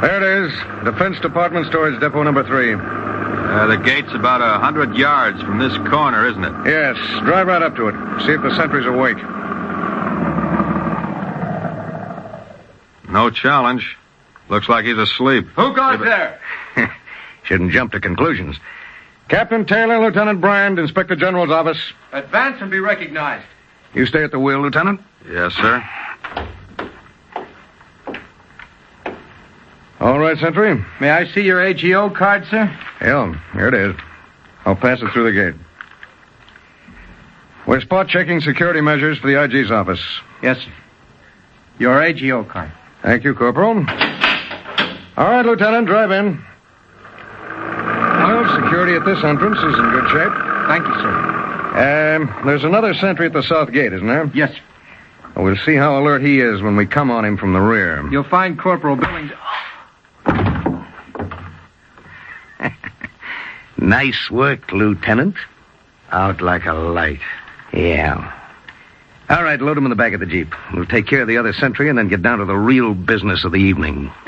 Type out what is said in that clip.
There it is. Defense Department Storage Depot number 3. The gate's about 100 yards from this corner, isn't it? Yes. Drive right up to it. See if the sentry's awake. No challenge. Looks like he's asleep. Who goes there? Shouldn't jump to conclusions. Captain Taylor, Lieutenant Bryant, Inspector General's office. Advance and be recognized. You stay at the wheel, Lieutenant? Yes, sir. All right, Sentry. May I see your AGO card, sir? Yeah, here it is. I'll pass it through the gate. We're spot checking security measures for the IG's office. Yes, sir. Your AGO card. Thank you, Corporal. All right, Lieutenant, drive in. Well, security at this entrance is in good shape. Thank you, sir. There's another sentry at the south gate, isn't there? Yes, sir. We'll see how alert he is when we come on him from the rear. You'll find Corporal Billings... Nice work, Lieutenant. Out like a light. Yeah. All right, load him in the back of the Jeep. We'll take care of the other sentry and then get down to the real business of the evening.